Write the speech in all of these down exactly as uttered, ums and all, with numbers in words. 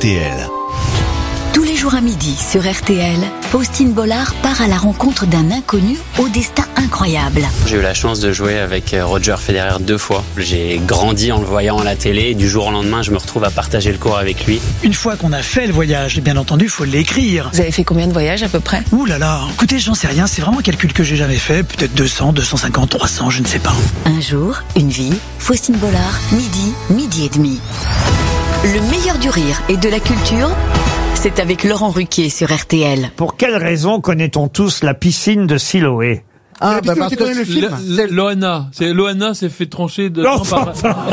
T L. Tous les jours à midi sur R T L, Faustine Bollard part à la rencontre d'un inconnu au destin incroyable. J'ai eu la chance de jouer avec Roger Federer deux fois. J'ai grandi en le voyant à la télé et du jour au lendemain, je me retrouve à partager le court avec lui. Une fois qu'on a fait le voyage, bien entendu, il faut l'écrire. Vous avez fait combien de voyages à peu près? Ouh là là, écoutez, j'en sais rien, c'est vraiment un calcul que j'ai jamais fait. Peut-être deux cents, deux cent cinquante, trois cents, je ne sais pas. Un jour, une vie, Faustine Bollard, midi, midi et demi. Le meilleur du rire et de la culture, c'est avec Laurent Ruquier sur R T L. Pour quelle raison connaît-on tous la piscine de Siloé? Ah, bah parce que le film. Loana, c'est Loana s'est fait trancher de. Non, par...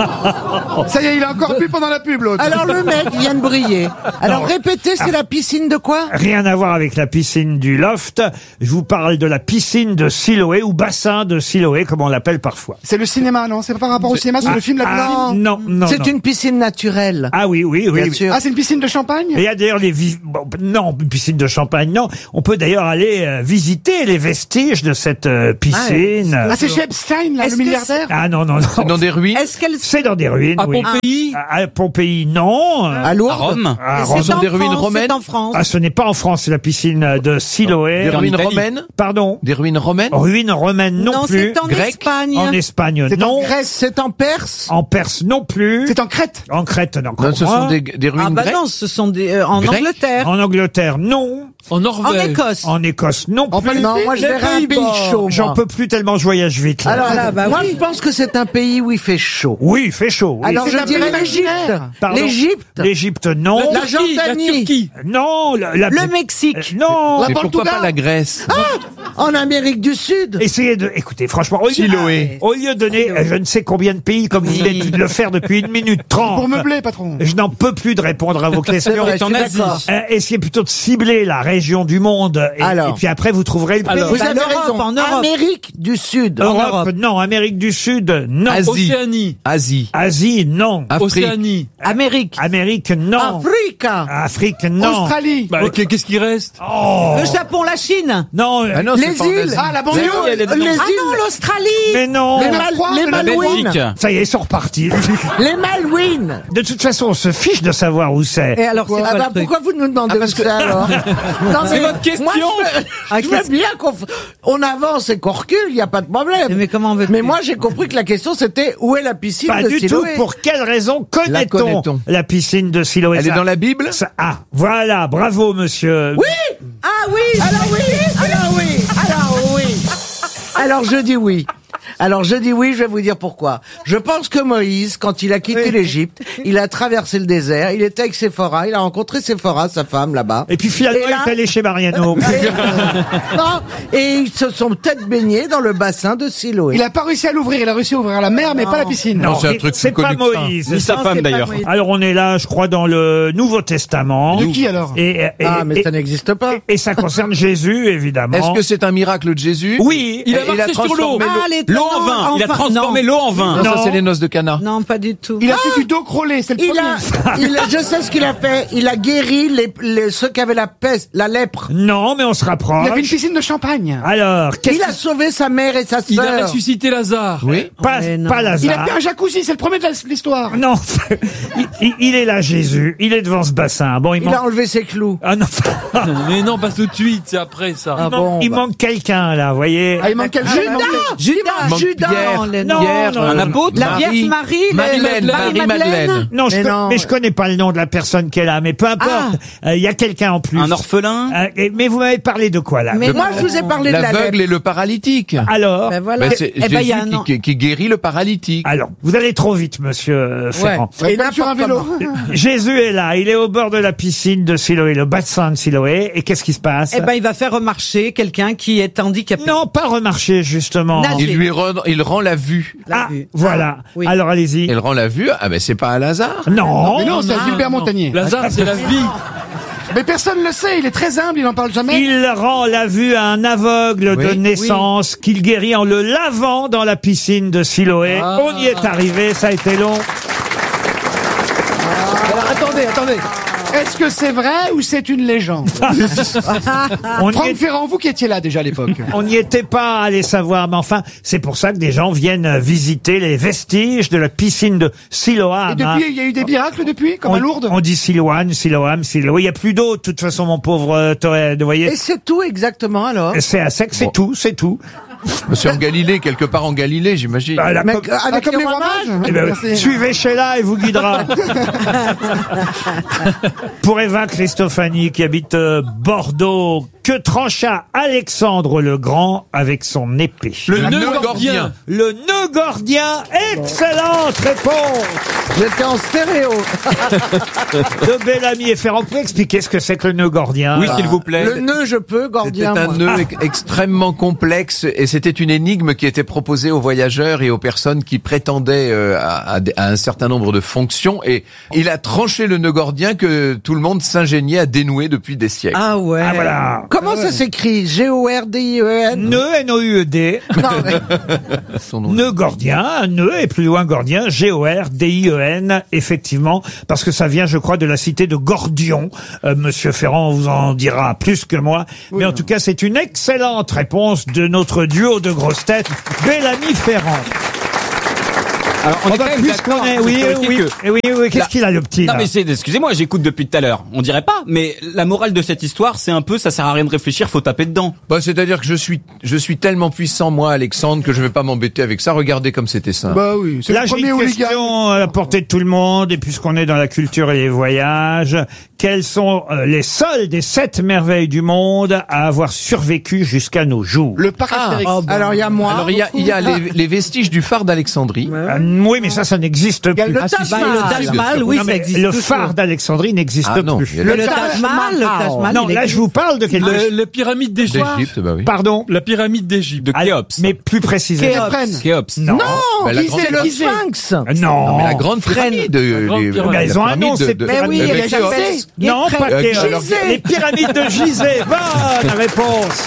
Ça y est, il a encore bu pendant la pub, l'autre. Alors le mec vient de briller. Alors Non. répétez, c'est la piscine de quoi? Rien à voir avec la piscine du Loft. Je vous parle de la piscine de Siloé ou bassin de Siloé, comme on l'appelle parfois. C'est le cinéma, non? C'est pas par rapport au cinéma, c'est Ah, le film La ah, piscine? non, non, C'est non. une piscine naturelle. Ah oui, oui, oui. Bien oui. sûr. Ah, c'est une piscine de champagne? Et il y a d'ailleurs les vis... bon, non, une piscine de champagne, non. On peut d'ailleurs aller euh, visiter les vestiges de cette euh, piscine. Ah, c'est chez Epstein, là, Est-ce le que milliardaire? Ah non, non, non. Dans des ruines. Est-ce qu'elle C'est dans des ruines, À oui. Pompéi. À, à Pompéi, non. à Lourdes? À Rome. À C'est Rome. Dans en des ruines France, romaines. C'est en France. Ah, ce n'est pas en France, c'est la piscine de Siloé. Des en ruines Italie. romaines. Pardon. Des ruines romaines. Ruines romaines non, Non, plus. c'est en Grec. Espagne. En Espagne, C'est non. en Grèce. C'est en Perse. En Perse, non plus. C'est en Crète. En Crète, non. Non, ce sont Encore des, des ruines Ah bah grecques. non, ce sont des euh, en Grec. Angleterre. En Angleterre, non. En En Norvège. Écosse. En Écosse, non En plus. Palestine. Non, moi je Les verrais un pays Pays-Bas. chaud. J'en moi. peux plus tellement je voyage vite. là. Alors là, bah moi je pense que c'est un pays où il fait chaud. Oui, il fait chaud. Oui. Alors C'est je un dirais pays l'Égypte. imaginaire. Pardon. L'Égypte. L'Égypte, non. La Turquie, la Jordanie. Turquie. Non. La, la- Le Mexique. Non. Et pourquoi Portugal. pas la Grèce? En Amérique du Sud. Essayez de, écoutez, franchement, au lieu, Siloé. au lieu de donner euh, je ne sais combien de pays, comme vous venez de le faire depuis une minute trente, Pour meubler, patron. je n'en peux plus de répondre à vos questions. vrai, je en suis Asie. d'accord. Euh, essayez plutôt de cibler la région du monde, et, Alors. et puis après vous trouverez le pays. Alors. Vous Bah, avez l'Europe, raison. en Europe. Amérique du Sud. Europe, En Europe. non. Amérique du Sud, non. Asie. Océanie. Asie. Asie, non. Afrique. Océanie. Amérique. Amérique, non. Afrique. Afrique, non. Australie. Bah, qu'est-ce qui reste? Oh. Le Japon, la Chine. Non, euh, Ah non, Les c'est pas en îles. Asie. Ah, la banlieue. elle est Les dedans. îles. Ah non, l'Australie. mais non. Les, la Mal- Croix, les la Malouines. Belgique. Ça y est, ils sont repartis. Les Malouines. De toute façon, on se fiche de savoir où c'est. Et alors, c'est Ah quoi bah, le truc? pourquoi vous nous demandez Ah, parce où que- c'est alors? Non, C'est votre question. Moi, je veux, Ah, je veux qu'est-ce- bien qu'on f- on avance et qu'on recule, il n'y a pas de problème. Mais comment on veut Mais moi, j'ai compris que la question, c'était où est la piscine Pas de du tout. Siloé? Pour quelle raison connaît-on connaît-on la piscine de Siloé? Elle est Ça- dans la Bible. ça- Ah, voilà. Bravo, monsieur. Oui! Ah oui! Alors oui! Alors oui! Alors oui! Alors je dis oui. Alors je dis oui, je vais vous dire pourquoi. Je pense que Moïse, quand il a quitté l'Égypte, il a traversé le désert, il était avec Séphora, il a rencontré Séphora, sa femme, là-bas. Et puis finalement, Et là- il est allé chez Mariano. Et, non, et ils se sont peut-être baignés dans le bassin de Siloé. Il a pas réussi à l'ouvrir, il a réussi à ouvrir la mer, mais pas la piscine. Non, c'est un truc c'est plus pas connu que ça. Moïse. Ni sa Non, femme c'est pas d'ailleurs. Moïse. Alors on est là, je crois, dans le Nouveau Testament. De qui alors? Et, et, Ah, mais et- ça n'existe pas. et ça concerne Jésus, évidemment. Est-ce que c'est un miracle de Jésus? Oui. Il a Et il a marché sur l'eau. transformé Ah, les L'eau en vin. Il a vin. transformé Non. l'eau en vin. Non, ça Non. c'est les noces de Cana. Non, pas du tout. Il a fait du dos crawlé, c'est le Il premier. a, il a- je sais ce qu'il a fait. Il a guéri les, les- ceux qui avaient la peste, la lèpre. Non, mais on se Il rapproche. avait une piscine de champagne. Alors, qu'est-ce Il a sauvé sa mère et sa Il a sœur. ressuscité Lazare. Oui. pas, Mais non. pas Il a Lazare. fait un jacuzzi, c'est le premier de la- l'histoire. Non, il, il- il est là, Jésus. Il est devant ce bassin. Bon, il, Il manque. a enlevé ses clous. Ah non, Mais non, pas tout de suite, c'est après ça. Ah il manque, bon, il bah. manque quelqu'un là, vous voyez. Ah, il manque quelqu'un. il manque quelqu'un. Judas, manque Judas. Pierre. les- Non, Pierre, non, euh, un apôtre. La Marie- Vierge Marie, le- Marie-Madeleine, Marie-Madeleine. Marie-Madeleine. Non, je Mais con- non. mais je connais pas le nom de la personne qui est là, mais peu importe. Euh, Il y a quelqu'un en plus. Un orphelin. Euh, et- mais vous m'avez parlé de quoi là? Mais Moi, je vous ai parlé de la L'aveugle lèpre. et le paralytique. Alors, Ben voilà. Ben, c'est Eh ben, Jésus il y a un qui, an. qui- qui guérit le paralytique. alors, vous allez trop vite, monsieur euh, Ferrand. Et même sur un vélo. Jésus est là, il est au bord de la piscine de Siloé, le bassin de Siloé, et qu'est-ce qui se passe? Eh ben, il va faire remarcher quelqu'un qui est handicapé. Non, pas remarcher justement. Nager. Il lui rend, il rend la vue. La Ah, vue. voilà. Ah, oui. Alors allez-y. Il rend la vue. Ah ben c'est pas à Lazare. Non. Mais non, c'est à Gilbert Montagnier. Lazare, c'est la vie. Mais personne ne le sait, il est très humble, il en parle jamais. Il rend la vue à un aveugle de Oui. naissance qu'il guérit en le lavant dans la piscine de Siloé. Ah. On y est arrivé, ça a été long. Alors attendez, attendez. Est-ce que c'est vrai ou c'est une légende? On y Franck est- Ferrand, vous qui étiez là déjà à l'époque. On n'y était pas allé savoir, mais enfin, c'est pour ça que des gens viennent visiter les vestiges de la piscine de Siloam. Et depuis, hein. il y a eu des miracles depuis, comme on, à Lourdes? on dit Siloam, Siloam, Siloam. Il n'y a plus d'eau, de toute façon, mon pauvre euh, Toen, vous voyez. Et c'est tout exactement alors. C'est à sec, c'est Bon. tout, c'est tout. C'est en Galilée, quelque part en Galilée, j'imagine. Bah, la Mais, co- euh, Ah, avec comme les rois rois mages? Eh ben, Merci. suivez Sheila et vous guidera. Pour Eva Christophanie qui habite euh, Bordeaux, que trancha Alexandre le Grand avec son épée? Le Le nœud nœud gordien. gordien. Le nœud gordien, excellente réponse J'étais en stéréo. de Bellamy et Ferrand. Vous pouvez expliquer ce que c'est que le nœud gordien? Oui, s'il vous plaît. Le nœud, je peux, C'était gordien. un moi. nœud ex- extrêmement complexe et c'était une énigme qui était proposée aux voyageurs et aux personnes qui prétendaient euh, à, à des- à un certain nombre de fonctions. Et il a tranché le nœud gordien que tout le monde s'ingéniait à dénouer depuis des siècles. Ah ouais. Ah voilà. Comment ça s'écrit? G O R D I E N? Nœud, N O U E D. Non, mais- Son nom. Nœud gordien, un nœud et plus loin gordien, G O R D I E N, effectivement, parce que ça vient, je crois, de la cité de Gordion. Euh, Monsieur Ferrand vous en dira plus que moi. Mais en tout cas, c'est une excellente réponse de notre duo de grosses têtes, Bellamy Ferrand. Alors, on Oh est bah, quand même puisqu'on d'accord est, sur oui, le fait oui, que- eh oui, oui, qu'est-ce La- qu'il a le petit Non là mais c'est, excusez-moi, j'écoute depuis tout à l'heure. On dirait pas, mais la morale de cette histoire, c'est un peu, ça sert à rien de réfléchir, faut taper dedans. Bah, c'est-à-dire que je suis, je suis tellement puissant, moi, Alexandre, que je vais pas m'embêter avec ça. Regardez comme c'était simple. Bah oui, c'est Là, le j'ai premier une hooligan. question à la portée de tout le monde, et puisqu'on est dans la culture et les voyages, quelles sont euh, les seules des sept merveilles du monde à avoir survécu jusqu'à nos jours? Le parc Astérix. Alors il y a moi. Alors, il y a, il y a les, les vestiges du phare d'Alexandrie. Euh, oui, mais ça, ça n'existe Il y a plus. le Ah, Taj Bah, Mahal. le Taj Mahal, oui, non, ça mais existe le toujours. phare d'Alexandrie n'existe Ah non, plus. il y a Le le- Taj Mahal, le Taj Mahal. Non, il là, existe. je vous parle de quelque Le, chose. la pyramide d'Égypte. d'Égypte, bah oui. Pardon. La pyramide d'Égypte. De Ah, Khéops. mais plus précisément. Képhren. Khéops. Non. Non, Bah, la Gizeh, grande- le Gizeh. Sphinx. Non. Non, mais la grande pyramide. euh, La grande les- pyramide. la Mais elles ont un nom, pyramide ces de- de- pyramides. Mais oui, de il y a Khéops. Gizeh. Non, pas Euh, Khéops. alors- Les pyramides de Gizeh. Bonne réponse.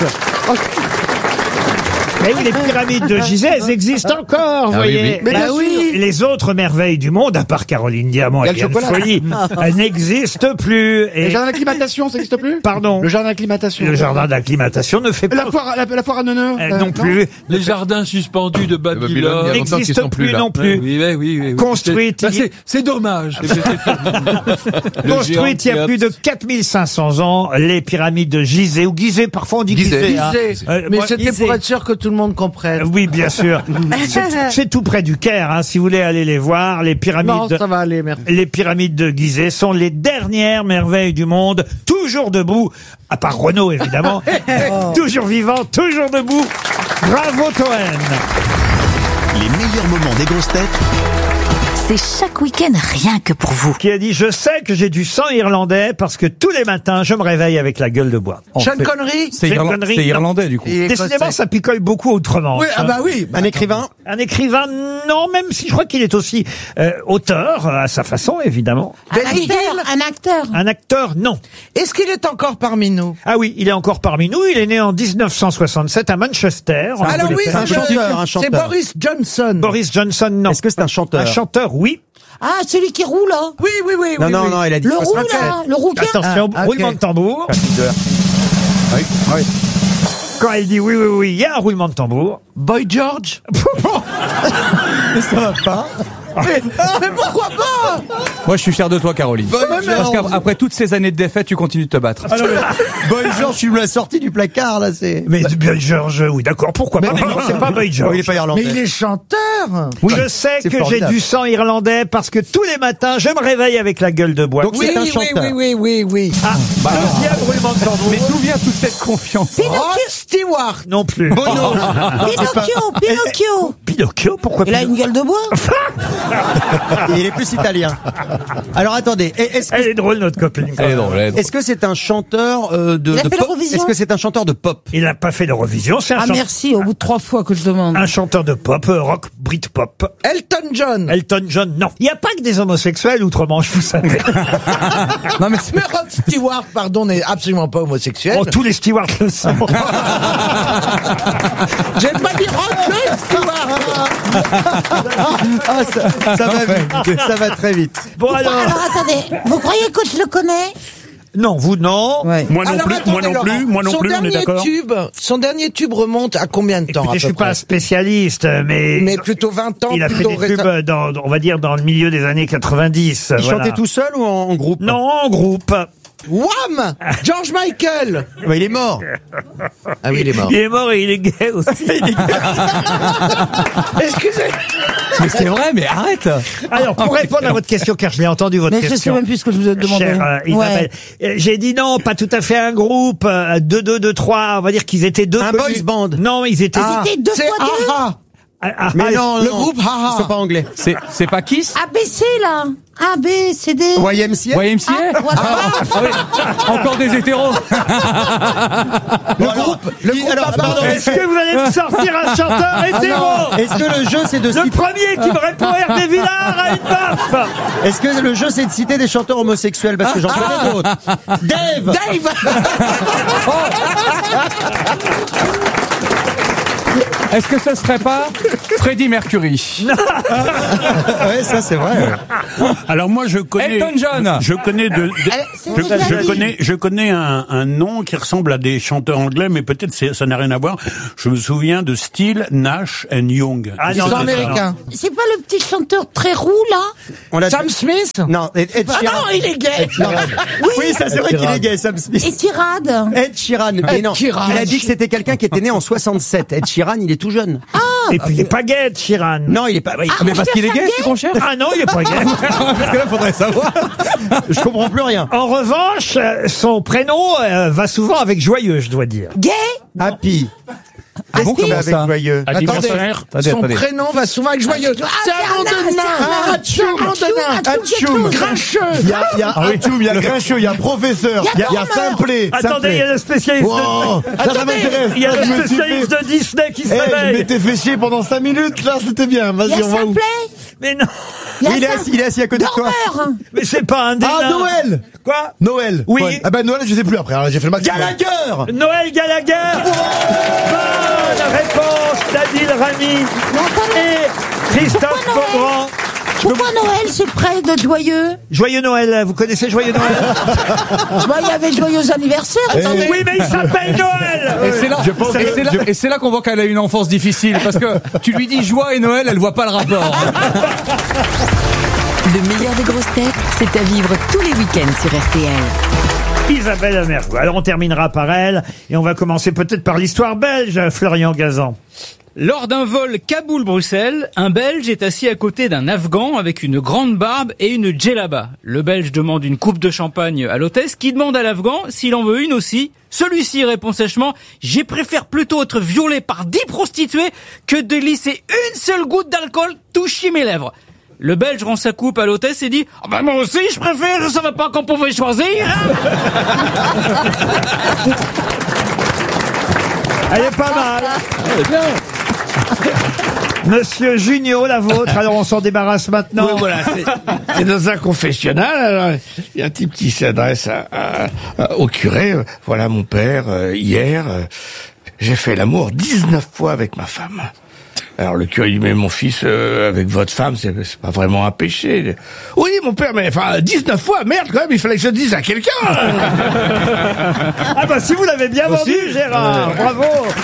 Mais oui, les pyramides de Gizeh, elles existent encore, vous Ah oui, voyez. oui. Mais Bah bien sûr. Et les autres merveilles du monde, à part Caroline Diamant Il y et a le Diane chocolat. Folie, elles n'existent plus. Le Et, jardin d'acclimatation, ça n'existe plus? pardon, Le jardin d'acclimatation. le jardin d'acclimatation ne fait pas La foire, la, la foire à Neuneu. euh, euh, non plus. Les jardins suspendus de Babylone, il y a Babylone. longtemps qu'ils N'existe sont plus, plus là. non plus. Oui, oui, oui, oui. Construite C'est- bah, il y- c'est- C'est dommage. C'est- c'est- Le Construite il y a géant plus de Khéops. quatre mille cinq cents ans, les pyramides de Gizeh, ou Gizeh, parfois on dit Gizeh. Gizeh. hein. Gizeh. Euh, Mais moi- c'était pour être sûr que tout le monde comprenne. Euh, Oui, bien sûr. C'est- C'est tout près du Caire, hein, si vous voulez aller les voir. Les Non, pyramides, ça va aller, merci. les pyramides de Gizeh sont les dernières merveilles du monde, toujours debout, à part Renault évidemment, toujours vivant, toujours debout. Bravo Toen. Les meilleurs moments des grosses têtes C'est chaque week-end rien que pour vous. Qui a dit, je sais que j'ai du sang irlandais parce que tous les matins je me réveille avec la gueule de bois. Sean Connery. C'est Irla- Connery, c'est non. irlandais, du coup. Il est Décidément, écossais. ça picole beaucoup autrement. Oui, ah bah oui. Un écrivain? Un écrivain, non, même si je crois qu'il est aussi euh, auteur, euh, à sa façon, évidemment. Ben Hill. Un acteur. Un acteur, non. Est-ce qu'il est encore parmi nous? Ah oui, il est encore parmi nous. Il est né en dix-neuf cent soixante-sept à Manchester. en Alors oui, Angleterre. un je- chanteur, un c'est chanteur. Boris Johnson. Boris Johnson, non. Est-ce que c'est un chanteur? Un chanteur, oui. Ah, celui qui roule, là. Oui, oui, oui. Non, oui, non, oui. non, il a dit Le roux, soixante-sept. là. Le rouquin. Attention, Ah, ok. roulement de tambour. Oui, oui. Quand elle dit oui, oui, oui, il y a un roulement de tambour. Boy George. Mais ça va pas. mais, mais pourquoi pas? Moi, je suis fier de toi, Caroline. mais Parce non. qu'après toutes ces années de défaite, tu continues de te battre. Boy George, tu me l'as sorti du placard, là, c'est... Mais Boy George, oui, d'accord, pourquoi pas. Mais non, c'est pas Boy George. Oh, il est pas irlandais. Mais il est chanteur. je sais c'est que j'ai formidable. du sang irlandais parce que tous les matins, je me réveille avec la gueule de bois. Donc, Oui, c'est un oui, chanteur. oui, oui, oui, oui. Ah, Bah, deuxième roulement de tambour. Mais d'où vient toute cette confiance? Rod Stewart. Non plus. Bono. Pinocchio, Pinocchio. Pinocchio, pourquoi Il a une gueule de bois. Il est plus italien. Alors, attendez. Est-ce que Elle est drôle, notre copine. quand Elle est même. drôle, elle est drôle. Est-ce que c'est un chanteur euh, de, Il a de fait pop? l'Eurovision. Est-ce que c'est un chanteur de pop? Il n'a pas fait l'Eurovision, c'est un, Ah, chan- merci, au bout de trois fois que je demande. un chanteur de pop, euh, rock, Britpop. Elton John. Elton John, non. Il n'y a pas que des homosexuels outre-Manche, vous savez. Non, mais c'est... Mais Rod Stewart, pardon, n'est absolument pas homosexuel. Oh, tous les stewards le sont. J'ai pas dit Rod Stewart. Ah, ça... Ça va vite, ça va très vite. Bon alors, Alors attendez, vous croyez que je le connais? non, vous non. Ouais. Moi non Alors, plus, attendez, moi non Laurent, plus, moi non son plus, on est dernier d'accord. tube, son dernier tube remonte à combien de temps Écoutez, à je peu suis pas près un spécialiste, mais, Mais plutôt vingt ans, il a fait plutôt des tubes récem- dans, on va dire, dans le milieu des années quatre-vingt-dix. Il voilà. chantait tout seul ou en, en groupe? Non, en groupe. Wham! George Michael! Bah, il est mort. Ah oui, il est mort. Il est mort et il est gay aussi. Excusez. Mais c'est vrai, mais arrête. Alors, pour répondre à votre question, car je l'ai entendu votre Mais je sais question. même plus ce que je vous ai demandé. Chère euh, Isabelle, Euh, j'ai dit non, pas tout à fait un groupe, euh, deux, deux, deux, trois, on va dire qu'ils étaient deux. Un connus. boys band. Non, ils étaient. Ah, C'était deux c'est fois deux. Ah Ah, ah, Mais ah, non, le non. groupe Ha Ha. Ils sont pas anglais. C'est, c'est pas Kiss? A B C là. A B C D. Y M C A. Y M C A? Ah, voilà. Ah oui. Encore des hétéros. Le groupe. Le groupe. Alors, pardon. Est-ce que vous allez me sortir un chanteur hétéro? Est-ce que le jeu c'est de Le citer... premier qui me répond Hervé Villard a une meuf. Est-ce que le jeu c'est de citer des chanteurs homosexuels parce que j'en connais d'autres. Dave. Dave! Est-ce que ce serait pas Freddie Mercury? Ouais, ça c'est vrai. ouais. Alors moi je connais, Elton John. je connais de, de- c'est je, déjà je dit. connais, je connais un, un nom qui ressemble à des chanteurs anglais, mais peut-être c'est- ça n'a rien à voir. Je me souviens de Steele, Nash and Young. Ah, Ils non, sont non, américains. C'est pas le petit chanteur très roux là? On l'a Sam Smith? Non, Ed, Ed Ah Sheeran. non, il est gay! Oui, ça c'est vrai qu'il est gay, Sam Smith. Et Tirade. Ed Sheeran. Mais Ed non, Sheeran. il a dit que c'était quelqu'un qui était né en soixante-sept. Ed Sheeran, il est tout jeune. Et puis il est pas gay, Chiran. Non, il est pas. Oui. Ah, mais parce qu'il est gay, c'est mon cher. Ah non, il est pas gay. Parce que là, faudrait savoir. Je comprends plus rien. En revanche, euh, son prénom euh, va souvent avec joyeux, je dois dire. Gay. Happy. Ah bon, comment avec ça joyeux. Attendez, Attendez, son attendez. prénom va souvent avec joyeux. C'est un nom de nain! Ah, Atchoum, un nom de nain! Atchoum, Grincheux! Il y a, il y a Atchoum, il y a Grincheux, il y a Professeur, il y a, il y a Simplet. Attendez, il y a le spécialiste Wow, de... ça, ça m'intéresse. Il y a Je le me suis spécialiste fait- de Disney qui se Eh, je réveille. m'étais fait chier pendant cinq minutes, là, c'était bien. Il y Vas-y, a on va où? Simplet. Mais non, Il y a Oui, il est Sim- assis, il est assis à côté de toi. Dormeur. mais c'est pas un des Ah, nains. Noël. Quoi? Noël. Oui. Ouais. Ah ben Noël, je sais plus après, alors j'ai fait le maximum. Gallagher. Noël Gallagher. Bonne réponse d'Adil Rami Mais attendez. et Christophe Pourquoi Noël Beaugrand. Pourquoi Noël c'est près de joyeux? Joyeux Noël, vous connaissez Joyeux Noël? Bah, il y avait joyeux anniversaire. Attendez. Oui, mais il s'appelle Noël. Et c'est là, et c'est là, et c'est là qu'on voit qu'elle a une enfance difficile, parce que tu lui dis joie et Noël, elle voit pas le rapport. Le meilleur des grosses têtes, c'est à vivre tous les week-ends sur R T L. Isabelle Mergo. Alors on terminera par elle et on va commencer peut-être par l'histoire belge, Florian Gazan. Lors d'un vol Kaboul-Bruxelles, un Belge est assis à côté d'un Afghan avec une grande barbe et une djellaba. Le Belge demande une coupe de champagne à l'hôtesse qui demande à l'Afghan s'il en veut une aussi. Celui-ci répond sèchement « Je préfère plutôt être violé par dix prostituées que de laisser une seule goutte d'alcool toucher mes lèvres ». Le Belge rend sa coupe à l'hôtesse et dit oh « ben moi aussi je préfère, je savais pas qu'on pouvait choisir hein !» Elle est pas mal. Monsieur Junio, la vôtre, alors on s'en débarrasse maintenant. Oui, voilà, c'est- c'est dans un confessionnal. Alors, il y a un type qui s'adresse à- à- à- au curé. euh, Voilà, mon père, euh, hier, euh, j'ai fait l'amour dix-neuf fois avec ma femme. Alors le curé dit, mais mon fils, euh, avec votre femme, c'est c'est pas vraiment un péché. Oui, mon père, mais enfin, dix-neuf fois, merde, quand même, il fallait que je le dise à quelqu'un. Ah bah si vous l'avez bien Aussi. vendu, Gérard, Ouais. bravo.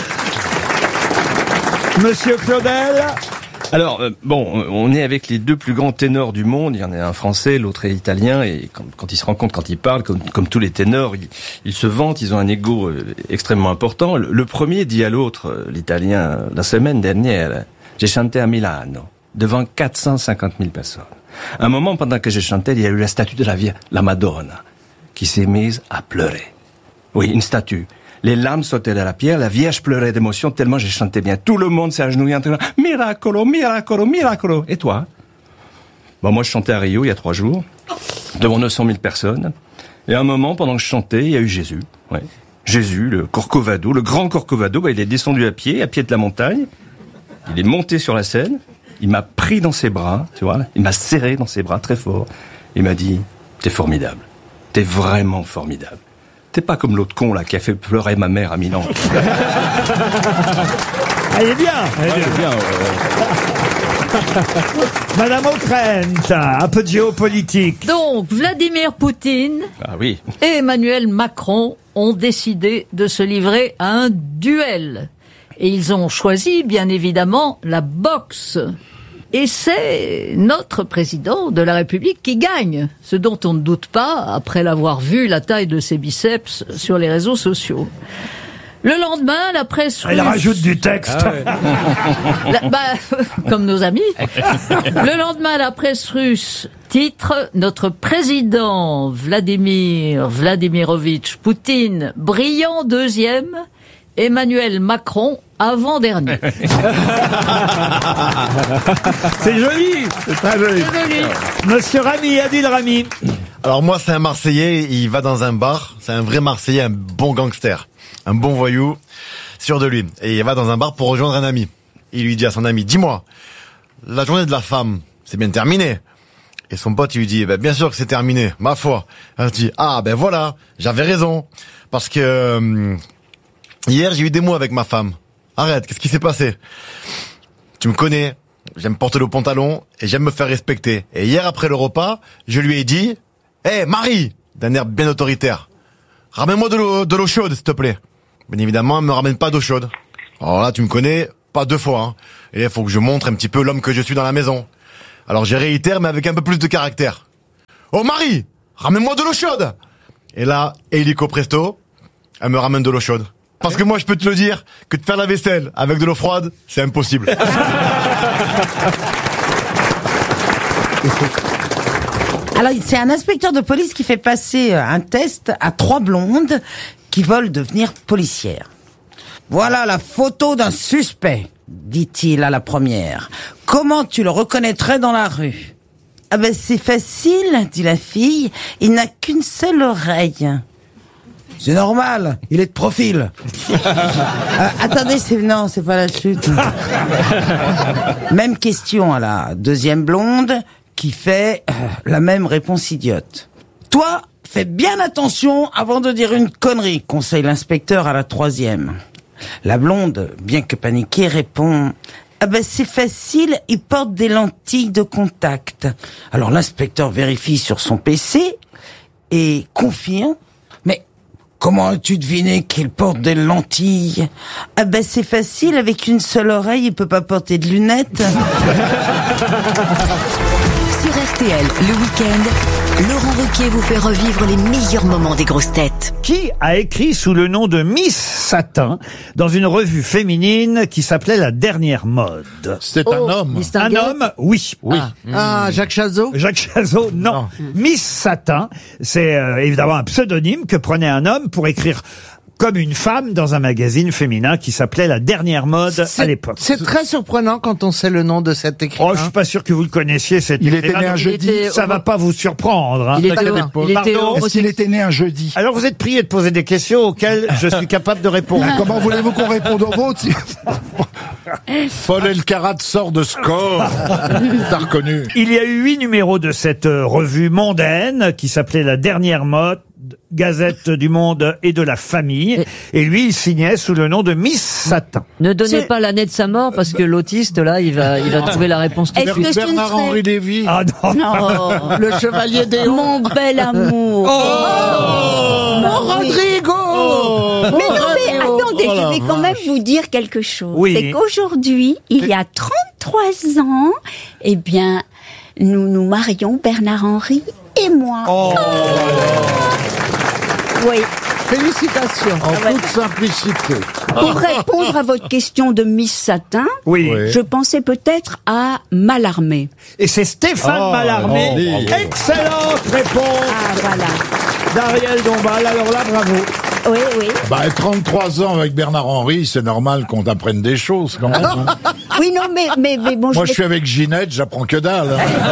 Monsieur Claudel. Alors, euh, bon, euh, on est avec les deux plus grands ténors du monde. Il y en a un français, l'autre est italien. Et quand, quand ils se rencontrent, quand ils parlent, comme, comme tous les ténors, ils, ils se vantent, ils ont un ego euh, extrêmement important. Le, le premier dit à l'autre, euh, l'italien, euh, la semaine dernière, j'ai chanté à Milano, devant quatre cent cinquante mille personnes. À un moment, pendant que je chantais, il y a eu la statue de la Vierge, la Madonna, qui s'est mise à pleurer. Oui, une statue. Les larmes sautaient de la pierre, la Vierge pleurait d'émotion tellement j'ai chanté bien. Tout le monde s'est agenouillé en disant « Miracolo, miracolo, miracolo !» Et toi? Bon, moi, je chantais à Rio il y a trois jours, devant neuf cent mille personnes. Et à un moment, pendant que je chantais, il y a eu Jésus. Ouais. Jésus, le Corcovado, le grand Corcovado, bah, il est descendu à pied, à pied de la montagne. Il est monté sur la scène. Il m'a pris dans ses bras, tu vois. Il m'a serré dans ses bras très fort. Il m'a dit « T'es formidable. T'es vraiment formidable. T'es pas comme l'autre con, là, qui a fait pleurer ma mère à Milan. » Elle est bien. Elle est bien, ouais, ouais. Madame O'Krent, un peu de géopolitique. Donc, Vladimir Poutine Ah oui. et Emmanuel Macron ont décidé de se livrer à un duel. Et ils ont choisi, bien évidemment, la boxe. Et c'est notre président de la République qui gagne, ce dont on ne doute pas après l'avoir vu la taille de ses biceps sur les réseaux sociaux. Le lendemain, la presse russe... Elle rajoute du texte. Ah ouais. La- bah, comme nos amis. Le lendemain, la presse russe titre « Notre président Vladimir Vladimirovitch Poutine, brillant deuxième, Emmanuel Macron, avant-dernier. » C'est joli. C'est très joli. Monsieur Rami, Adil Rami. Alors moi, c'est un Marseillais, il va dans un bar, c'est un vrai Marseillais, un bon gangster, un bon voyou, sûr de lui. Et il va dans un bar pour rejoindre un ami. Il lui dit à son ami, dis-moi, la journée de la femme, c'est bien terminé. Et son pote, il lui dit, eh ben, bien sûr que c'est terminé, ma foi. Elle dit, ah ben voilà, j'avais raison. Parce que euh, hier, j'ai eu des mots avec ma femme. Arrête, qu'est-ce qui s'est passé? Tu me connais, j'aime porter le pantalon et j'aime me faire respecter. Et hier, après le repas, je lui ai dit, hé, hey, Marie, d'un air bien autoritaire, ramène-moi de l'eau, de l'eau chaude, s'il te plaît. Bien évidemment, elle me ramène pas d'eau chaude. Alors là, tu me connais, pas deux fois, hein. Et il faut que je montre un petit peu l'homme que je suis dans la maison. Alors j'ai réitère, mais avec un peu plus de caractère. Oh Marie, ramène-moi de l'eau chaude. Et là, hélico presto, elle me ramène de l'eau chaude. Parce que moi, je peux te le dire, que de faire la vaisselle avec de l'eau froide, c'est impossible. Alors, c'est un inspecteur de police qui fait passer un test à trois blondes qui veulent devenir policières. Voilà la photo d'un suspect, dit-il à la première. Comment tu le reconnaîtrais dans la rue? Ah ben, c'est facile, dit la fille. Il n'a qu'une seule oreille. C'est normal, il est de profil. euh, attendez, c'est non, c'est pas la chute. Même question à la deuxième blonde qui fait euh, la même réponse idiote. Toi, fais bien attention avant de dire une connerie, conseille l'inspecteur à la troisième. La blonde, bien que paniquée, répond « Ah ben c'est facile, il porte des lentilles de contact. » Alors l'inspecteur vérifie sur son P C et confirme « Mais comment as-tu deviné qu'il porte des lentilles ?»« Ah ben c'est facile, avec une seule oreille, il peut pas porter de lunettes. » Sur R T L, le week-end, Laurent Ruquier vous fait revivre les meilleurs moments des grosses têtes. Qui a écrit sous le nom de Miss Satin dans une revue féminine qui s'appelait La Dernière Mode? C'est un Oh, homme. Un homme, oui. Oui. Ah, Jacques Chazot? Jacques Chazot, non. Miss Satin, c'est euh, évidemment un pseudonyme que prenait un homme pour écrire comme une femme dans un magazine féminin qui s'appelait La Dernière Mode à l'époque. C'est très surprenant quand on sait le nom de cet écrivain. Oh, je suis pas sûr que vous le connaissiez, cet Il était écrivain, né un donc jeudi. Ça va pas vous surprendre. Hein. Il était- il était Pardon. Est-ce qu'il était né un jeudi? Alors vous êtes prié de poser des questions auxquelles je suis capable de répondre. Ah, comment voulez-vous qu'on réponde aux vôtres? Paul Elkarat sort de score. T'as reconnu. Il y a eu huit numéros de cette euh, revue mondaine qui s'appelait La Dernière Mode, Gazette du Monde et de la Famille. Et lui, il signait sous le nom de Miss Satin. Ne donnez C'est- pas l'année de sa mort parce que l'autiste, là, il va, il va trouver la réponse tout de Est-ce suite. que ce ne serait- Lévy. Ah non. Non. Le chevalier Déon. Mon bel amour. Mon Rodrigo. Mais non, mais Rodrigo. attendez, Oh la je vais quand vache. même vous dire quelque chose. Oui. C'est qu'aujourd'hui, il y a trente-trois ans, eh bien, nous nous marions, Bernard-Henri et moi. Oh. Oui. Félicitations. En toute simplicité. Pour répondre à votre question de Miss Satin, Oui. je pensais peut-être à Mallarmé. Et c'est Stéphane Oh, Mallarmé. oh, bravo. Excellente réponse Ah, voilà. d'Ariel Dombal. Alors là, bravo. Oui, oui. Bah, trente-trois ans avec Bernard Henry, c'est normal qu'on t'apprenne des choses quand même. hein. Oui, non, mais, mais, mais bon, Moi, je je suis avec Ginette, j'apprends que dalle.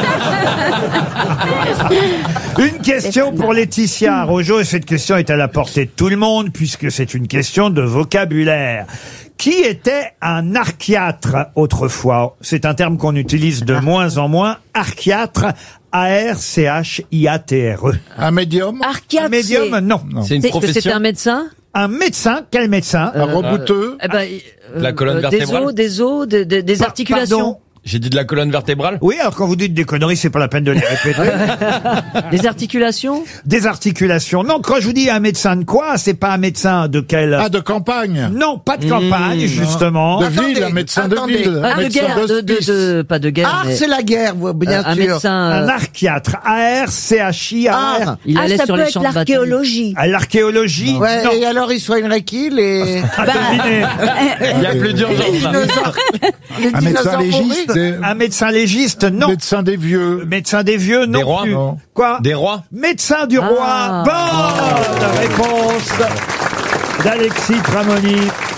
hein. Une question pour Laetitia Rojo, et cette question est à la portée de tout le monde, puisque c'est une question de vocabulaire. Qui était un archiatre autrefois? C'est un terme qu'on utilise de moins en moins. Archiatre, A R C H I A T R E. Un médium? Archiatre, Un médium, c'est- non. C'est une Est-ce que c'était profession. un médecin? Un médecin? Quel médecin? Un rebouteux? Eh ben, euh, La colonne euh, des vertébrale. os, des os, de- de- des Pa- articulations. pardon. J'ai dit de la colonne vertébrale. Oui, alors quand vous dites des conneries, c'est pas la peine de les répéter. Les articulations? Des articulations. Non, quand je vous dis un médecin de quoi, c'est pas un médecin de quel... Ah, de campagne. Non, pas de campagne, Mmh. justement. De ville, un médecin de attendez. ville. Ah, un de médecin guerre, de, de, d'hospice. de- pas de guerre. Ah, mais- c'est la guerre, vous- bien un sûr. médecin. Un euh, archiatre. A R C H I A R. Ah. Il Ah, allait ça sur peut les être champs de bataille. l'archéologie. À l'archéologie. Ouais, Non. et alors ils soigneraient qui les... Ah, devinez. Il y a plus d'urgence. les là. dinosaures, les Un médecin dinosaures légiste. pourris. Des... Un médecin légiste, non. Médecin des vieux. Médecin des vieux, non Des rois, plus. non. Quoi? Des rois. Médecin du roi. Ah. Bonne réponse d'Alexis Tramoni.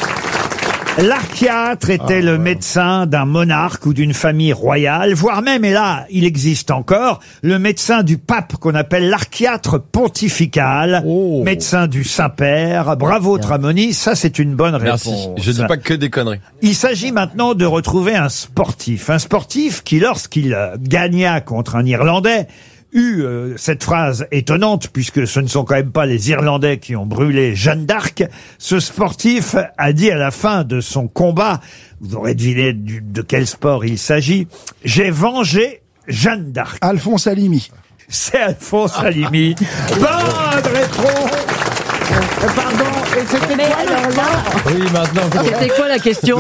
L'archiatre était le médecin d'un monarque ou d'une famille royale, voire même, et là, il existe encore, le médecin du pape qu'on appelle l'archiatre pontifical, médecin du Saint-Père. Bravo Tramoni, ça c'est une bonne réponse. Merci. Je dis pas que des conneries. Il s'agit maintenant de retrouver un sportif. Un sportif qui, lorsqu'il euh, gagna contre un Irlandais, eut euh, cette phrase étonnante, puisque ce ne sont quand même pas les Irlandais qui ont brûlé Jeanne d'Arc. Ce sportif a dit à la fin de son combat, vous aurez deviné du- de quel sport il s'agit, « J'ai vengé Jeanne d'Arc ». Alphonse Alimi. C'est Alphonse Alimi. Bonne réponse. Euh, Pardon, et c'était Mais quoi le alors là, Oui, maintenant. vous- C'était quoi la question?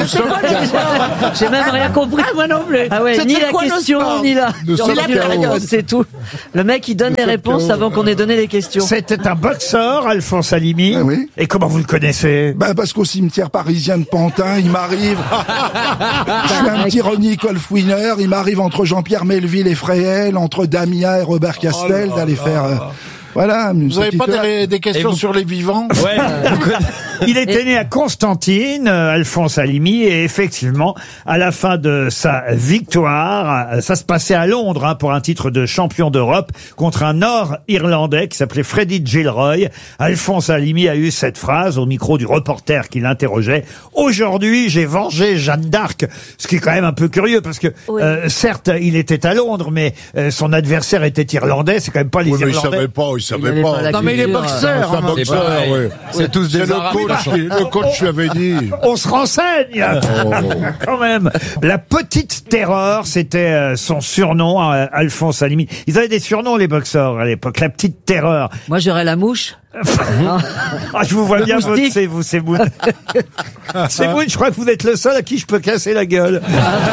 J'ai même rien compris. Ah, moi non plus. Ah ouais, C'était ni la quoi le question, sport ni la, De ni saut la de chaos. réponse, c'est tout. Le mec, il donne les réponses avant qu'on ait donné les questions. C'était un boxeur, Alphonse Alimi. Ah oui. Et comment vous le connaissez? Bah parce qu'au cimetière parisien de Pantin, il m'arrive. Je suis un petit Ronnie Colfwiner. Il m'arrive entre Jean-Pierre Melville et Fréhel, entre Damia et Robert Castel, d'aller faire. euh, voilà. une Vous avez petite pas heure. des, des questions vous- sur les vivants? Ouais. vous conna- Il était né à Constantine, euh, Alphonse Alimi, et effectivement, à la fin de sa victoire, euh, ça se passait à Londres hein, pour un titre de champion d'Europe contre un Nord-Irlandais qui s'appelait Freddie Gilroy. Alphonse Alimi a eu cette phrase au micro du reporter qui l'interrogeait. « Aujourd'hui, j'ai vengé Jeanne d'Arc », ce qui est quand même un peu curieux parce que, Oui. euh, certes, il était à Londres, mais euh, son adversaire était irlandais. C'est quand même pas les Oui, mais il Irlandais. savait pas, il savait avait pas. pas la Non mais il est culture, boxeur. C'est un hein. C'est boxeur, pareil. ouais. C'est tous C'est des le arabes. coach, qui- le coach lui avait dit. On se renseigne quand même. La petite terreur, c'était euh, son surnom, euh, Alphonse Alimi. Ils avaient des surnoms les boxeurs à l'époque. La petite terreur. Moi, j'aurais la mouche. Ah, je vous vois Le bien moustique. voter, vous, c'est vous. C'est vous, je crois que vous êtes le seul à qui je peux casser la gueule.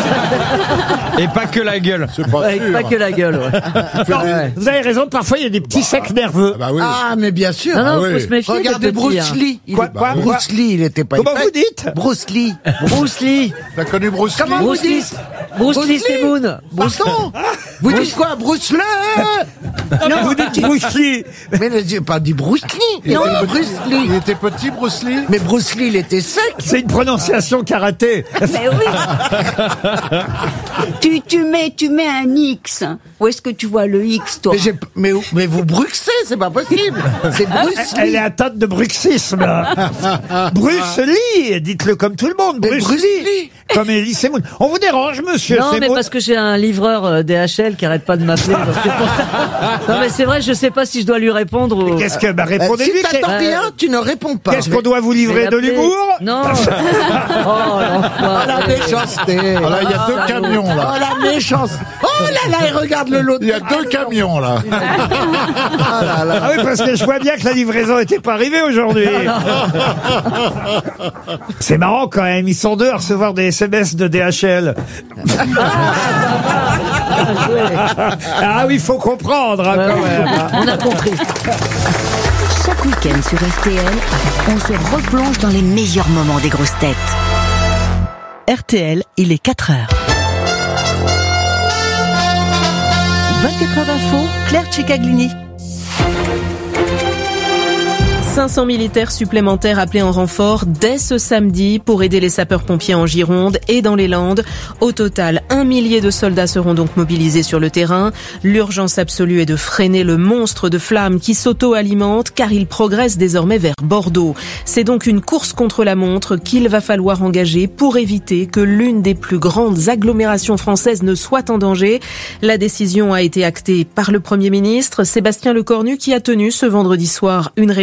Et pas que la gueule. C'est pas Ouais, sûr. pas que la gueule, ouais. Non, vous avez raison, parfois il y a des petits secs nerveux. Bah oui. Ah mais bien sûr. Non, non, Ah faut oui. se méfier des Regardez petits, Bruce hein. Lee. Il Quoi, est- quoi, Bruce Lee, il était pas. Comment il- vous dites Bruce Lee. Bruce Lee. T'as connu Bruce Lee? Comment vous Bruce Lee. dites Bruce Bruce Lee, Lee. c'est Moon. Bruce Pardon. Vous dites quoi, Bruce Lee? Non, vous dites Bruce Lee. Mais ne dis pas dit Bruce Lee. Non, Bruce Lee. Il était petit, Bruce Lee? Mais Bruce Lee, il était sec. C'est une prononciation karaté. mais oui. tu, tu mets, tu mets un X. Où est-ce que tu vois le X, toi? Mais, j'ai- mais, mais vous bruxez, c'est pas possible. C'est Bruce Elle Lee. est atteinte de bruxisme. Bruce Lee, dites-le comme tout le monde. Mais Bruce, Bruce Lee. Lee. Comme Elise Moon. On vous dérange, monsieur Non, mais Semoun parce que j'ai un livreur euh, D H L qui arrête pas de m'appeler. donc c'est pour ça. Non, mais c'est vrai, je sais pas si je dois lui répondre ou... Qu'est-ce que, bah, Euh, répondez-lui. si t'attends qu'est- rien, tu ne réponds pas. Qu'est-ce qu'on doit vous livrer de l'appeler. l'humour? Non. Oh, Oh l'enfoiré. la méchanceté. Ah, là, il y a deux Ah, camions, Oh là. la méchanceté. Oh là là, il regarde le lot. Il y a deux camions, là. Ah là là. Ah oui, parce que je vois bien que la livraison n'était pas arrivée aujourd'hui. C'est marrant quand même, ils sont deux à recevoir des S M S de D H L. Ah oui, il faut comprendre hein, quand même. On a compris. Chaque week-end sur R T L, on se replonge dans les meilleurs moments des grosses têtes. R T L, il est quatre heures. vingt-quatre heures d'info, Claire Cicaglini. cinq cents militaires supplémentaires appelés en renfort dès ce samedi pour aider les sapeurs-pompiers en Gironde et dans les Landes. Au total, un millier de soldats seront donc mobilisés sur le terrain. L'urgence absolue est de freiner le monstre de flammes qui s'auto-alimente car il progresse désormais vers Bordeaux. C'est donc une course contre la montre qu'il va falloir engager pour éviter que l'une des plus grandes agglomérations françaises ne soit en danger. La décision a été actée par le Premier ministre Sébastien Lecornu qui a tenu ce vendredi soir une réunion de crise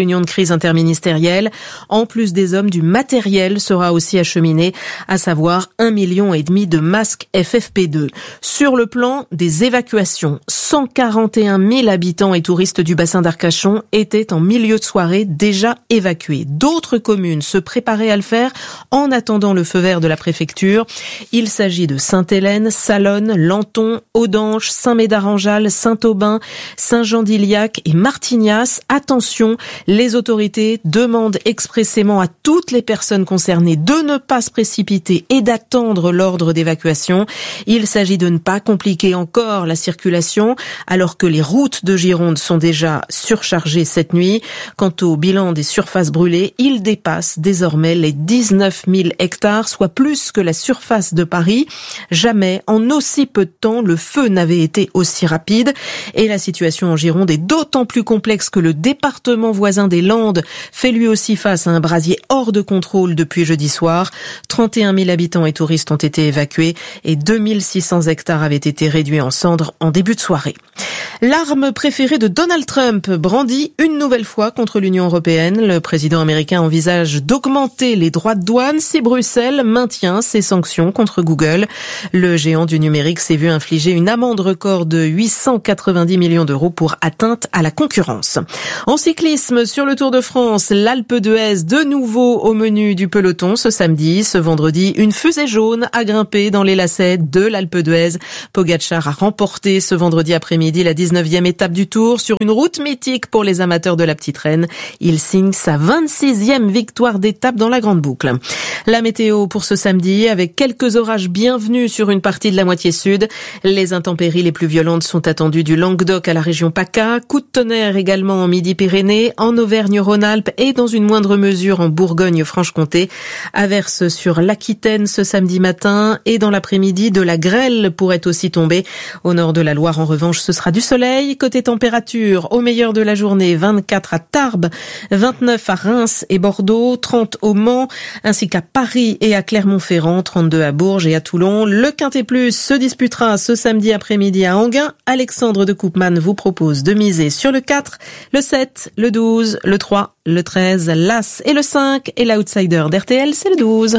entreprise interministérielle. En plus des hommes, du matériel sera aussi acheminé, à savoir un million et demi de masques F F P deux. Sur le plan des évacuations, cent quarante et un mille habitants et touristes du bassin d'Arcachon étaient en milieu de soirée déjà évacués. D'autres communes se préparaient à le faire en attendant le feu vert de la préfecture. Il s'agit de Sainte-Hélène, Salonne, Lanton, Audange, Saint-Médard-en-Jalles, Saint-Aubin, Saint-Jean-d'Iliac et Martignas. Attention, les autorités demandent expressément à toutes les personnes concernées de ne pas se précipiter et d'attendre l'ordre d'évacuation. Il s'agit de ne pas compliquer encore la circulation alors que les routes de Gironde sont déjà surchargées cette nuit. Quant au bilan des surfaces brûlées, il dépasse désormais les dix-neuf mille hectares, soit plus que la surface de Paris. Jamais, en aussi peu de temps, le feu n'avait été aussi rapide. Et la situation en Gironde est d'autant plus complexe que le département voisin des Landes fait lui aussi face à un brasier hors de contrôle depuis jeudi soir. trente et un mille habitants et touristes ont été évacués et deux mille six cents hectares avaient été réduits en cendres en début de soirée. L'arme préférée de Donald Trump brandie une nouvelle fois contre l'Union européenne. Le président américain envisage d'augmenter les droits de douane si Bruxelles maintient ses sanctions contre Google. Le géant du numérique s'est vu infliger une amende record de huit cent quatre-vingt-dix millions d'euros pour atteinte à la concurrence. En cyclisme, sur le Tour de France, l'Alpe d'Huez de nouveau au menu du peloton ce samedi. Ce vendredi, une fusée jaune a grimpé dans les lacets de l'Alpe d'Huez. Pogacar a remporté ce vendredi après-midi la dix-neuvième étape du Tour sur une route mythique pour les amateurs de la Petite Reine. Il signe sa vingt-sixième victoire d'étape dans la Grande Boucle. La météo pour ce samedi, avec quelques orages bienvenus sur une partie de la moitié sud. Les intempéries les plus violentes sont attendues du Languedoc à la région PACA. Coup de tonnerre également en Midi-Pyrénées, en Auvergne-Rhône-Alpes et dans une moindre mesure en Bourgogne-Franche-Comté. Averse sur l'Aquitaine ce samedi matin et dans l'après-midi, de la grêle pourrait aussi tomber. Au nord de la Loire, en revanche, ce sera du soleil. Côté température, au meilleur de la journée, vingt-quatre à Tarbes, vingt-neuf à Reims et Bordeaux, trente au Mans, ainsi qu'à Paris et à Clermont-Ferrand, trente-deux à Bourges et à Toulon. Le Quintet Plus se disputera ce samedi après-midi à Enghien. Alexandre de Koopman vous propose de miser sur le quatre, le sept, le douze, le trois, le treize, l'As et le cinq. Et l'outsider d'R T L, c'est le douze.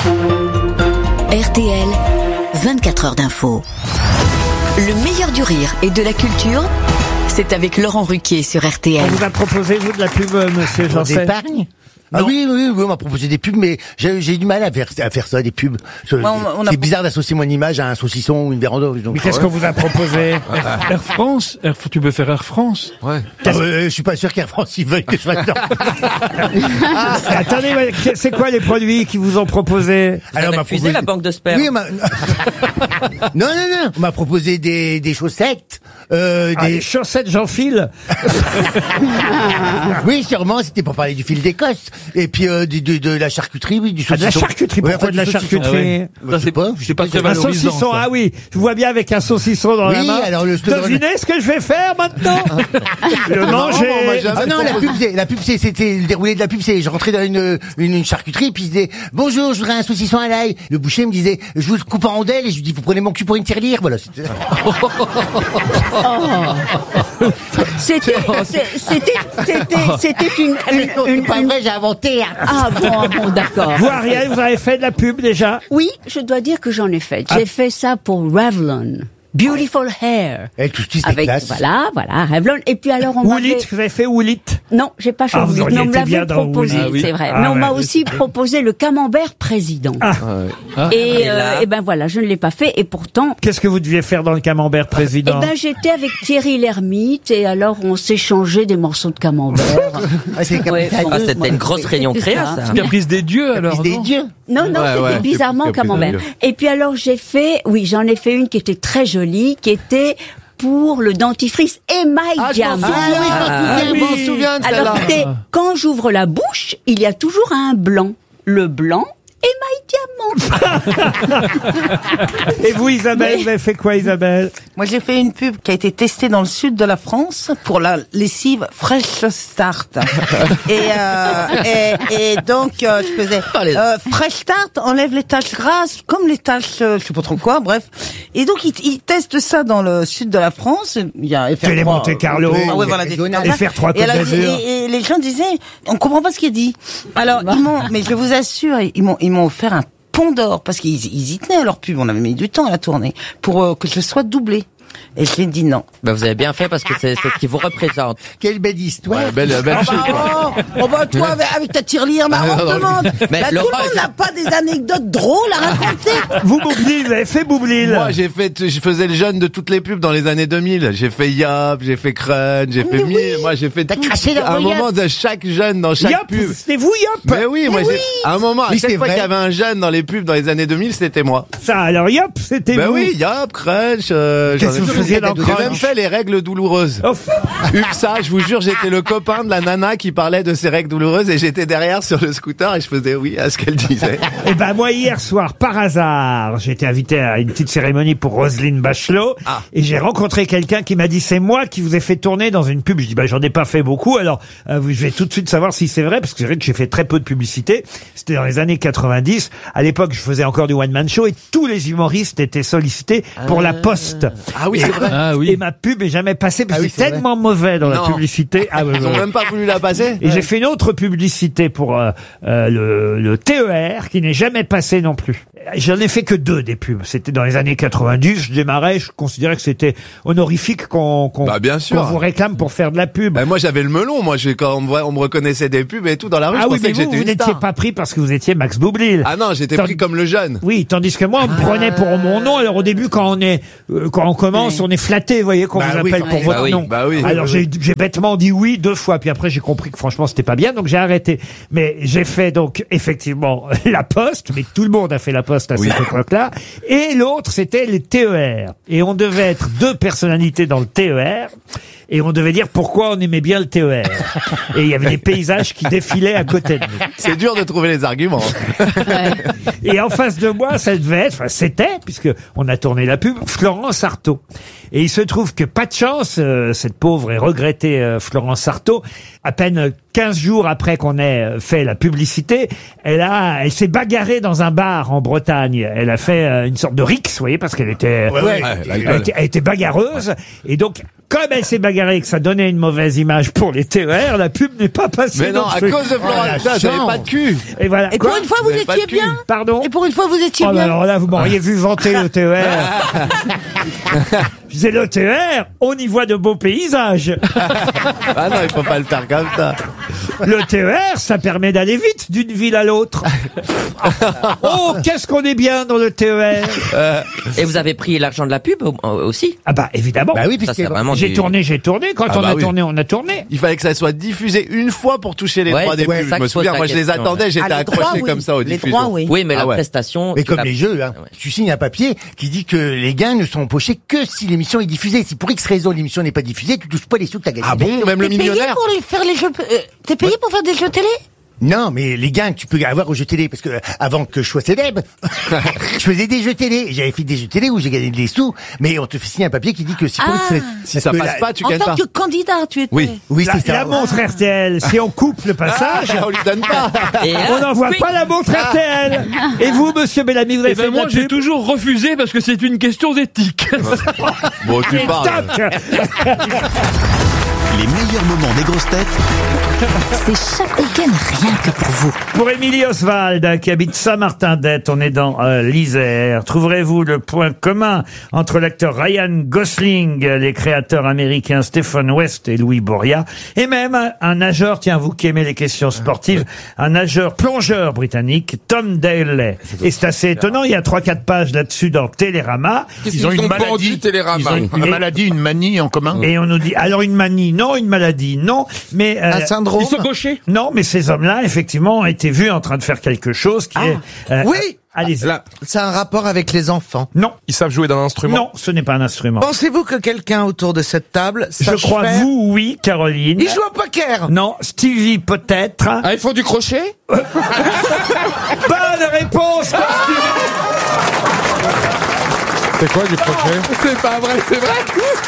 R T L, vingt-quatre heures d'info. Le meilleur du rire et de la culture, c'est avec Laurent Ruquier sur R T L. On vous a proposé, vous, de la pub, monsieur Janssen? D'épargne? Ah oui, oui, oui, on m'a proposé des pubs, mais j'ai, j'ai du mal à faire, à faire ça, des pubs. Je, Ouais, on- on a- c'est bizarre d'associer mon image à un saucisson ou une véranda. Donc, Mais qu'est-ce qu'on vous a proposé? Air France, Air- tu peux faire Air France. Ouais. Ah, euh, je suis pas sûr qu'Air France, ils veulent que je fasse ça. Ah, attendez, ouais, c'est quoi les produits qui vous ont proposé? Alors, on m'a proposé la banque de sperme. Oui, on m'a... non, non, non. On m'a proposé des, des chaussettes, euh, Ah, des les chaussettes Jean-Phil? Oui, sûrement, c'était pour parler du fil d'Écosse. Et puis, euh, de, de, de la charcuterie, oui, du Ah, de la saucisson. charcuterie, Ouais, pourquoi enfin, de la du saucisson. charcuterie? Ah ouais. Je sais pas. C'est pas très Un valorisant. saucisson, ça. ah oui, je vois bien avec un saucisson dans la Oui, main. alors le slogan- Devinez ce que je vais faire maintenant? Le manger. Ah non, la pub, c'est, la pub, c'est, c'était le déroulé de la pub, c'est, je rentrais dans une, une, une charcuterie, puis je disais, bonjour, je voudrais un saucisson à l'ail. Le boucher me disait, je vous coupe en rondelles, et je lui dis, vous prenez mon cul pour une tirelire, voilà. C'était, C'était, c'est- c'était, c'était, c'était une, une, une, pas une- vrai, j'ai inventé. hein. Ah bon, bon, d'accord. Vous, Ariel, vous avez fait de la pub déjà? Oui, je dois dire que j'en ai fait. J'ai fait ça pour Revlon. Beautiful Hair. Et tout ce qui Avec, classe. voilà, voilà, Revlon. Et puis alors, on Woolit, m'avait... vous avez fait Woolit? Non, j'ai pas fait Ah, vous Woolit, auriez mais on me été bien l'avait dans proposé, Woolit. Ah oui. c'est vrai. Ah mais on ouais. m'a aussi proposé le camembert président. Ah. Et, Et euh, là et ben voilà, je ne l'ai pas fait. Et pourtant, Qu'est-ce que vous deviez faire dans le camembert eh président? ben j'étais avec Thierry Lhermitte et alors on s'échangeait des morceaux de camembert. Ah, c'est Ouais, capital. bon, Ah, c'était moi, une grosse c'était réunion créa, ça. ça. Caprice des dieux, alors. Des non dieux. Non, non, Ouais, c'était ouais, bizarrement Caprice de camembert. Dieu. Et puis alors j'ai fait, oui, j'en ai fait une qui était très jolie, qui était pour le dentifrice Émail Ah, je m'en Diamant. souviens, oui, je m'en Ah, souviens, je m'en oui. souviens de Alors celle-là. c'était, quand j'ouvre la bouche, il y a toujours un blanc. Le blanc et my diamant. Et vous, Isabelle, vous avez fait quoi, Isabelle? Moi, j'ai fait une pub qui a été testée dans le sud de la France pour la lessive Fresh Start. et, euh, et, et donc, euh, je faisais euh, Fresh Start enlève les taches grasses, comme les taches, euh, je sais pas trop quoi, bref. Et donc, ils, ils testent ça dans le sud de la France. Il y a F R trois. Télé Monte Carlo, Ah ouais, voilà, des F R trois et, Côte alors, d'Azur. et, et les gens disaient, on comprend pas ce qu'il dit. Alors, ils m'ont, mais je vous assure, ils m'ont, ils m'ont offert un pont d'or parce qu'ils ils y tenaient à leur pub. On avait mis du temps à la tourner pour euh, que je sois doublé. Et je lui ai dit non. Bah vous avez bien fait parce que c'est c'est ce qui vous représente. Quelle belle histoire. Ouais, belle, belle Oh bah, oh, oh bah toi avec, avec ta tirelire marrante Ah, non, demande. Mais Là, tout Laurent, le monde n'a pas des anecdotes drôles à raconter. Vous, Boublil, vous avez fait Boublil? Moi, j'ai fait, je faisais le jeune de toutes les pubs dans les années deux mille. J'ai fait Yap, j'ai fait Crunch, j'ai fait oui. Mi. Moi, j'ai fait tout, craché dans un le moment Yap. de chaque jeune dans chaque Yop, pub. c'était vous, Yop? Mais oui, moi, j'ai, à un moment, à Oui, chaque c'est fois vrai. qu'il y avait un jeune dans les pubs dans les années deux mille, c'était moi. Ça, alors Yop, c'était Ben vous? oui, Yap, Crunch, euh, Qu'est-ce j'en ai que vous fait- faisiez dans J'ai Crunch? même fait les règles douloureuses. Oh. UPSA, je vous jure, j'étais le copain de la nana qui parlait de ses règles douloureuses et j'étais derrière sur le scooter et je faisais oui à ce qu'elle disait. Eh ben moi hier soir, par hasard, j'ai été invité à une petite cérémonie pour Roselyne Bachelot Ah. et j'ai rencontré quelqu'un qui m'a dit c'est moi qui vous ai fait tourner dans une pub. Je dis bah j'en ai pas fait beaucoup, alors euh, je vais tout de suite savoir si c'est vrai parce que c'est vrai que j'ai fait très peu de publicité. C'était dans les années quatre-vingt-dix. À l'époque, je faisais encore du one man show et tous les humoristes étaient sollicités pour la Poste. Ah oui, c'est vrai. Ah oui. Et ma pub est jamais passée parce Ah que oui, c'est c'est tellement mauvais dans la Non. publicité. Ah, ouais, Ils ont ouais. même pas voulu la passer. Et j'ai fait une autre publicité pour euh, euh, le, le T E R qui n'est jamais passé non plus. J'en ai fait que deux des pubs. C'était dans les années quatre-vingt-dix. Je démarrais, je considérais que c'était honorifique qu'on qu'on Bah, bien sûr. qu'on vous réclame pour faire de la pub. Ben, moi, j'avais le melon. Moi, je, quand on me, voit- on me reconnaissait des pubs et tout dans la rue, Ah je oui, pensais mais que vous, j'étais vous une n'étiez star. pas pris parce que vous étiez Max Boublil. Ah non, j'étais Tant- pris comme le jeune. Oui, tandis que moi, on me prenait pour mon nom. Alors au début, quand on est, euh, quand on commence, on est flatté, vous voyez, qu'on Bah vous oui, appelle quand pour même. votre Bah oui, nom. bah oui. Alors Oui, j'ai, j'ai bêtement dit oui deux fois, puis après j'ai compris que franchement c'était pas bien, donc j'ai arrêté. Mais j'ai fait donc effectivement la Poste, mais tout le monde a fait la Poste à Oui. cette époque-là. Et l'autre, c'était les T E R. Et on devait être deux personnalités dans le T E R. Et on devait dire pourquoi on aimait bien le T E R. Et il y avait des paysages qui défilaient à côté de nous. C'est dur de trouver les arguments. Et en face de moi, ça devait être, enfin c'était, puisque on a tourné la pub, Florence Artaud. Et il se trouve que pas de chance, euh, cette pauvre et regrettée euh, Florence Artaud, à peine quinze jours après qu'on ait euh, fait la publicité, elle a, elle s'est bagarrée dans un bar en Bretagne. Elle a fait euh, une sorte de rixe, vous voyez, parce qu'elle était, Ouais, ouais, elle, l'alcool. était, elle était bagarreuse. Et donc, comme elle s'est bagarrée et que ça donnait une mauvaise image pour les T E R, la pub n'est pas passée. Mais non, à plus. cause de Florence, putain, j'avais pas de cul. Et voilà. Et Quoi pour une fois, vous Vous avez pas de étiez cul. bien. Pardon? Et pour une fois, vous étiez Oh, bah bien. alors là, vous m'auriez vu vanter le T E R. Je disais, le T E R, on y voit de beaux paysages. Ah non, il faut pas le faire comme ça. Le T E R, ça permet d'aller vite d'une ville à l'autre. Oh, qu'est-ce qu'on est bien dans le T E R. Et vous avez pris l'argent de la pub au- aussi? Ah bah évidemment. Bah oui, Ça, puisque c'est vraiment J'ai du- tourné, j'ai tourné. Quand Ah on bah a oui. tourné, on a tourné. Il fallait que ça soit diffusé une fois pour toucher les Ouais, droits des c'est pubs. ça Je que me je pose souviens, la moi je les question, attendais, j'étais Ah, les droits, accroché oui. comme ça aux Les diffusions. droits, oui. Oui, mais Ah la ouais. prestation. Mais tu comme l'as- les jeux, hein. Ouais. Tu signes un papier qui dit que les gains ne sont empochés que si l'émission est diffusée. Si pour X raison l'émission n'est pas diffusée, tu touches pas les sous que t'as gagnés. Ah bon, même le T'es payé millionnaire. pour les faire les jeux. euh, T'es payé pour faire des jeux télé? Non, mais les gains que tu peux avoir aux jeux télé, parce que euh, avant que je sois célèbre, je faisais des jeux télé. J'avais fait des jeux télé où j'ai gagné des sous, mais on te fait signer un papier qui dit que si pour Ah. X- Si parce ça que passe la- pas, tu En gagnes tant pas. que candidat, tu étais. Oui. Oui, La, c'est ça. la montre R T L, si on coupe le passage, Ah, on lui donne pas. Et là, on n'envoie quick. pas la montre R T L. Et vous, monsieur Bellamy, vous avez Eh ben fait de moi la j'ai pub toujours refusé parce que c'est une question d'éthique. Bon, tu Et parles. toc. Les meilleurs moments des grosses têtes C'est chaque week-end rien que pour vous. Pour Émilie Oswald, qui habite Saint-Martin-d'Ette, on est dans euh, l'Isère. Trouverez-vous le point commun entre l'acteur Ryan Gosling, les créateurs américains Stephen West et Louis Boria, et même un nageur, tiens, vous qui aimez les questions sportives, un nageur plongeur britannique, Tom Daley. Et c'est assez étonnant, il y a trois quatre pages là-dessus dans Télérama. Ils ont une maladie, ils ont une, une Et- maladie, une manie en commun. Et on nous dit, alors une manie, non, une maladie. maladie, non. Mais euh, Un syndrome. Ils sont gauchers. Non, mais ces hommes-là, effectivement, ont été vus en train de faire quelque chose qui est. euh, Oui. Allez-y. C'est un rapport avec les enfants. Non. Ils savent jouer d'un instrument. Non, ce n'est pas un instrument. Pensez-vous que quelqu'un autour de cette table Je sache crois faire... vous, oui, Caroline. Il joue au poker. Non, Stevie peut-être. Ah, ils font du crochet? Bonne réponse, Stevie. C'est quoi du crochet? C'est pas vrai, c'est vrai.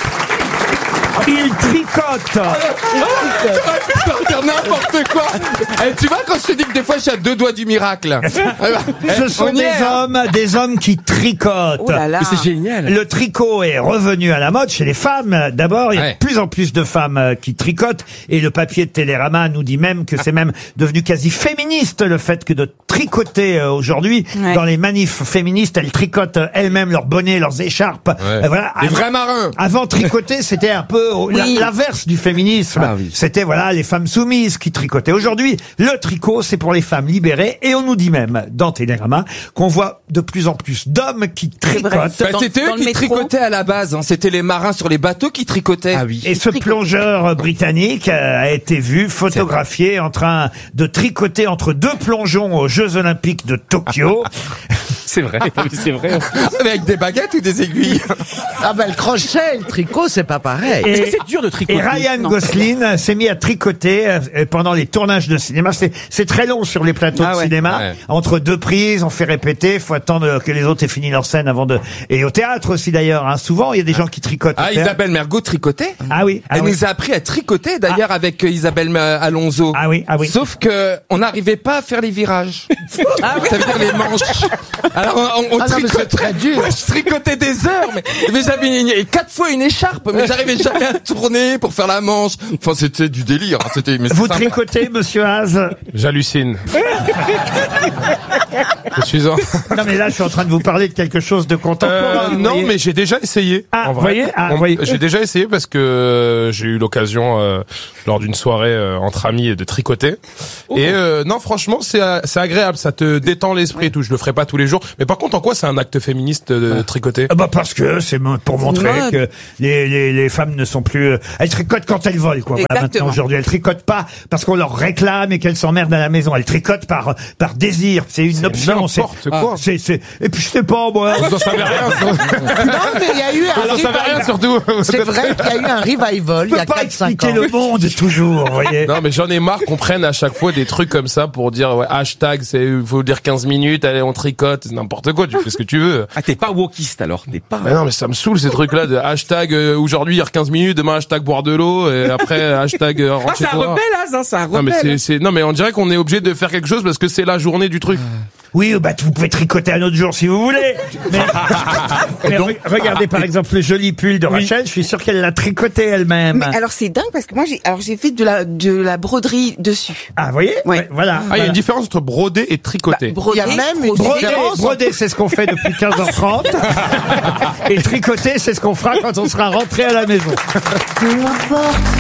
Il tricote. T'aurais pu sortir n'importe quoi. Eh, tu vois, quand je te dis que des fois, je suis à deux doigts du miracle. Ce sont On y des est, hein. hommes, des hommes qui tricotent. Oh là là. Mais c'est génial. Le tricot est revenu à la mode chez les femmes. D'abord, il y a Ouais. de plus en plus de femmes euh, qui tricotent. Et le papier de Télérama nous dit même que c'est même devenu quasi féministe le fait que de tricoter euh, aujourd'hui. Ouais. Dans les manifs féministes, elles tricotent euh, elles-mêmes leurs bonnets, leurs écharpes. Ouais. Euh, voilà. Les Avant- vrais marins. Avant, tricoter, c'était un peu au- la- Oui. l'inverse du féminisme. Ah oui. C'était voilà les femmes soumises qui tricotaient. Aujourd'hui, le tricot, c'est pour les femmes libérées. Et on nous dit même dans Télérama qu'on voit de plus en plus d'hommes qui tricotent. vrai. Bah, c'était dans eux le qui métro. tricotaient à la base. Hein. C'était les marins sur les bateaux qui tricotaient. Ah oui. Et ce plongeur britannique euh, a été vu photographié en train de tricoter entre deux plongeons aux Jeux Olympiques de Tokyo. C'est vrai, c'est vrai. Avec des baguettes ou des aiguilles? Ah ben le crochet et le tricot, c'est pas pareil. Et- Est-ce que c'est dur de tricoter? Et Ryan Non. Gosling s'est mis à tricoter euh, pendant les tournages de cinéma. C'est, c'est très long sur les plateaux Ah de ouais. cinéma. Ouais. Entre deux prises, on fait répéter. Faut attendre que les autres aient fini leur scène avant de. Et au théâtre aussi d'ailleurs. Hein, souvent, il y a des gens qui tricotent. Ah, au théâtre. Isabelle Mergo tricotait. Ah oui. Ah Elle oui. nous a appris à tricoter d'ailleurs avec euh, Isabelle euh, Alonso. Ah oui. Ah oui. Sauf que on n'arrivait pas à faire les virages. Ça veut dire les manches. Alors on, on, on Ah non, mais tricotait. c'est très dur. Ouais, je tricotais des heures, mais, mais j'avais une, et quatre fois une écharpe, mais j'arrivais jamais à tourner pour faire la manche. Enfin, c'était du délire. hein, C'était. Mais c'est Vous sympa. tricotez, Monsieur Haas? J'hallucine. Je suis en... Non mais là, je suis en train de vous parler de quelque chose de contemporain. Euh, vous non, voyez. mais j'ai déjà essayé. Ah, en vous vrai. voyez Ah, On- vous voyez. J'ai déjà essayé parce que euh, j'ai eu l'occasion euh, lors d'une soirée euh, entre amis de tricoter. Et euh, non, franchement, c'est euh, c'est agréable. Ça te détend l'esprit et tout. Je le ferai pas tous les jours. Mais par contre, en quoi c'est un acte féministe de tricoter? Ah bah parce que c'est mo- pour montrer mode. que les, les, les femmes ne sont plus... euh, elles tricotent quand elles volent, quoi. Voilà, Exactement. maintenant, aujourd'hui. Elles tricotent pas parce qu'on leur réclame et qu'elles s'emmerdent à la maison. Elles tricotent par, par désir. C'est une option. C'est n'importe quoi. c'est- c'est- Et puis je sais pas, moi... Vous en savez rien. Non, mais il y a eu un Vous en savez rien revival. surtout. C'est vrai qu'il y a eu un revival Je il y peux a pas quatre cinq expliquer ans. le monde toujours, vous voyez. Non, mais j'en ai marre qu'on prenne à chaque fois des trucs comme ça pour dire ouais, hashtag, c'est faut dire quinze minutes, allez on tricote, c'est n'importe quoi, tu fais ce que tu veux. Ah, t'es pas wokiste alors, t'es pas. Mais non, mais ça me saoule ces trucs-là de hashtag euh, aujourd'hui il y a quinze minutes, demain hashtag boire de l'eau et après hashtag euh, rentre Ah, chez c'est un toi. rebelle, hein, c'est un Non mais rebelle. c'est c'est non mais on dirait qu'on est obligé de faire quelque chose parce que c'est la journée du truc. Oui, bah vous pouvez tricoter un autre jour si vous voulez. Mais, mais re- regardez par exemple le joli pull de Rachel. Je suis sûr qu'elle l'a tricoté elle-même. Mais alors c'est dingue parce que moi j'ai alors j'ai fait de la de la broderie dessus. Ah, vous voyez Ouais. Ouais, voilà. Ah, il y a voilà. une différence entre broder et tricoter. Broder, Il y a même une broder, Broder, broder, c'est ce qu'on fait depuis quinze heures trente. Et tricoter, c'est ce qu'on fera quand on sera rentré à la maison. Peu importe.